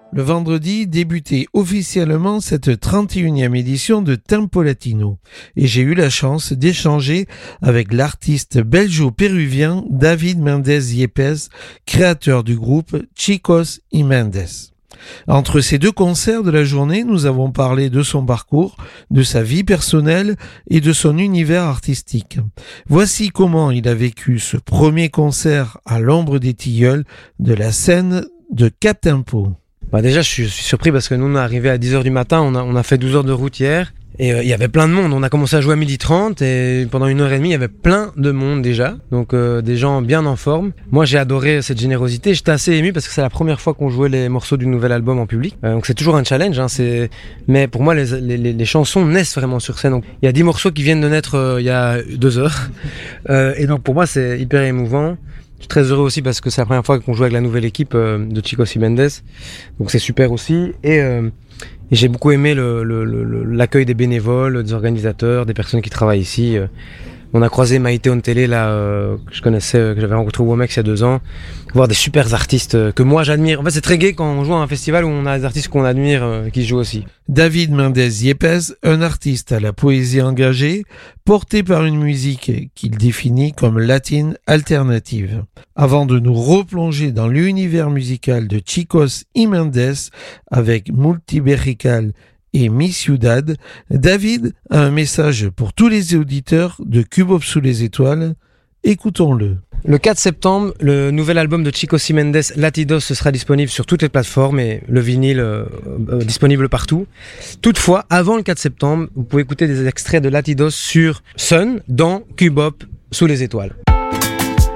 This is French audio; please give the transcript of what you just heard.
Le vendredi débutait officiellement cette 31e édition de Tempo Latino et j'ai eu la chance d'échanger avec l'artiste belgeo-péruvien David Mendes Yepes, créateur du groupe Chicos y Mendes. Entre ces deux concerts de la journée, nous avons parlé de son parcours, de sa vie personnelle et de son univers artistique. Voici comment il a vécu ce premier concert à l'ombre des tilleuls de la scène de Cap Tempo. Déjà, je suis surpris parce que nous, on est arrivé à 10h du matin, on a fait 12 heures de route hier. Et il y avait plein de monde, on a commencé à jouer à 12h30 et pendant 1h30 il y avait plein de monde déjà, donc des gens bien en forme. Moi j'ai adoré cette générosité, j'étais assez ému parce que c'est la première fois qu'on jouait les morceaux du nouvel album en public, donc c'est toujours un challenge, mais pour moi les chansons naissent vraiment sur scène. Donc, il y a 10 morceaux qui viennent de naître il y a 2 heures, et donc pour moi c'est hyper émouvant. Je suis très heureux aussi parce que c'est la première fois qu'on joue avec la nouvelle équipe de Chicos y Mendes, donc c'est super aussi. Et j'ai beaucoup aimé l'accueil des bénévoles, des organisateurs, des personnes qui travaillent ici. On a croisé Maïté Ontele, que je connaissais, que j'avais rencontré au Womex il y a 2 ans. Voir des super artistes que moi j'admire. En fait, c'est très gai quand on joue à un festival où on a des artistes qu'on admire qui jouent aussi. David Mendes Yepes, un artiste à la poésie engagée, porté par une musique qu'il définit comme latine alternative. Avant de nous replonger dans l'univers musical de Chicos y Mendes avec Multiberrical et Mi Ciudad, David a un message pour tous les auditeurs de Cubop sous les étoiles. Écoutons-le. Le 4 septembre, le nouvel album de Chicos y Mendes, Latidos, sera disponible sur toutes les plateformes et le vinyle disponible partout. Toutefois, avant le 4 septembre, vous pouvez écouter des extraits de Latidos sur Sun dans Cubop sous les étoiles.